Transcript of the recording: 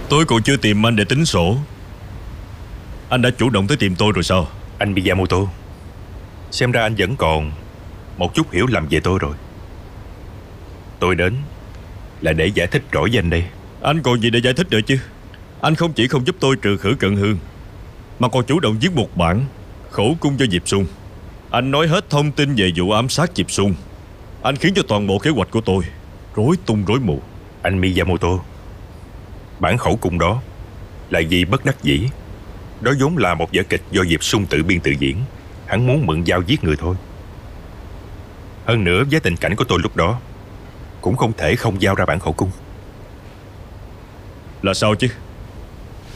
Tôi còn chưa tìm anh để tính sổ, anh đã chủ động tới tìm tôi rồi sao? Anh Miyamoto, xem ra anh vẫn còn một chút hiểu lầm về tôi rồi. Tôi đến là để giải thích rõ với anh đây. Anh còn gì để giải thích nữa chứ? Anh không chỉ không giúp tôi trừ khử cận hương, mà còn chủ động viết một bản khẩu cung cho Diệp Xung. Anh nói hết thông tin về vụ ám sát Diệp Xung. Anh khiến cho toàn bộ kế hoạch của tôi rối tung rối mù. Anh Miyamoto, bản khẩu cung đó là vì bất đắc dĩ. Đó vốn là một vở kịch do Diệp Xung tự biên tự diễn. Hắn muốn mượn dao giết người thôi. Hơn nữa với tình cảnh của tôi lúc đó, cũng không thể không giao ra bản khẩu cung. Là sao chứ?